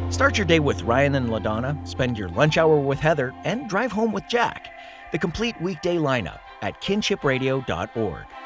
Start your day with Ryan and LaDonna, spend your lunch hour with Heather, and drive home with Jack. The complete weekday lineup at kinshipradio.org.